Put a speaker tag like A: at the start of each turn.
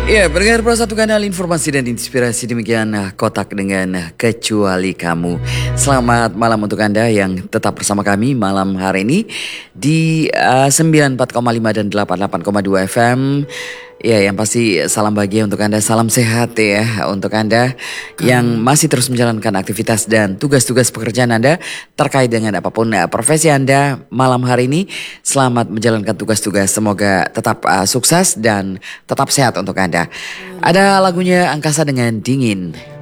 A: Ya, pendengar Pro Satu Kanal informasi dan inspirasi demikian kotak dengan kecuali kamu. Selamat malam untuk Anda yang tetap bersama kami malam hari ini di 94,5 dan 88,2 FM. Ya, yang pasti salam bahagia untuk Anda, salam sehat ya untuk Anda yang masih terus menjalankan aktivitas dan tugas-tugas pekerjaan Anda terkait dengan apapun profesi Anda malam hari ini. Selamat menjalankan tugas-tugas, semoga tetap sukses dan tetap sehat untuk Anda. Ada lagunya Angkasa dengan Dingin.